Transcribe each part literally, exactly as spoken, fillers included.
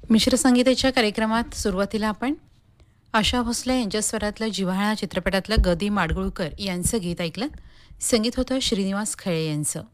मिश्र संगीताच्या कार्यक्रमात सुरुवातीला आपण आशा भोसले यांच्या स्वरातलं जिव्हाळा चित्रपटातलं गदी माडगुळकर यांचं गीत ऐकलं. संगीत होतं श्रीनिवास खळे यांचं.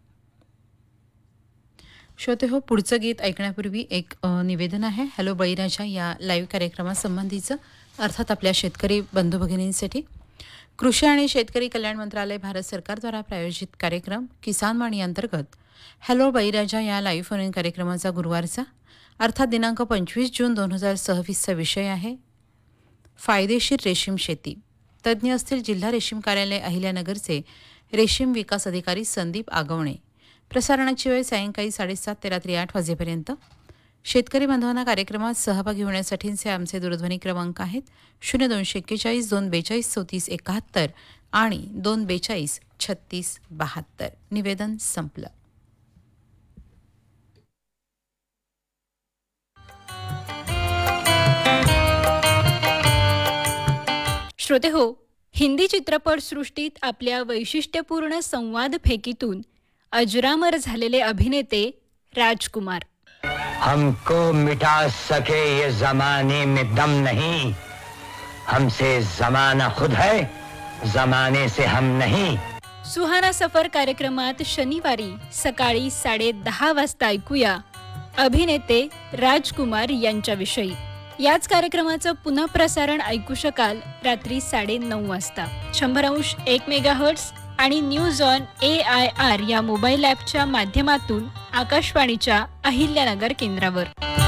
श्रोते हो, पुढचं गीत ऐकण्यापूर्वी एक अ, निवेदन आहे. हॅलो बळीराजा या लाईव्ह कार्यक्रमासंबंधीचं, अर्थात आपल्या शेतकरी बंधू भगिनींसाठी. कृषी आणि शेतकरी कल्याण मंत्रालय भारत सरकारद्वारा प्रायोजित कार्यक्रम किसान वाणी अंतर्गत हॅलो बळीराजा या लाईव्ह फोन इन कार्यक्रमाचा गुरुवारचा अर्थात दिनांक पंचवीस जून दोन हजार सव्वीसचा विषय आहे फायदेशीर रेशीम शेती. तज्ज्ञ असतील जिल्हा रेशीम कार्यालय अहिल्यानगरचे रेशीम विकास अधिकारी संदीप आगवणे. प्रसारणाची वेळ सायंकाळी साडेसात ते रात्री आठ वाजेपर्यंत. शेतकरी बांधवांना कार्यक्रमात सहभागी होण्यासाठीचे आमचे दूरध्वनी क्रमांक आहेत शून्य दोनशे एक्केचाळीस दोन बेचाळीस चौतीस एकाहत्तर आणि दोन बेचाळीस छत्तीस बहात्तर. निवेदन संपलं. श्रोते हो, हिंदी चित्रपटसृष्टीत आपल्या वैशिष्ट्यपूर्ण संवाद फेकीतून अजरामर झालेले अभिनेते राजकुमार. हमको मिटा सके ये जमाने में दम नहीं, हमसे जमाना खुद है, जमाने से हम नहीं. सुहाना सफर कार्यक्रमात शनिवारी सकाळी साडे दहा वाजता ऐकूया अभिनेते राजकुमार यांच्याविषयी. याच कार्यक्रमाचं पुनःप्रसारण ऐकू शकाल रात्री साडे नऊ वाजता शंभर अंश एक मेगाहर्ट्स आणि news on A I R या मोबाईल ॲपच्या माध्यमातून आकाशवाणीच्या अहिल्यानगर केंद्रावर.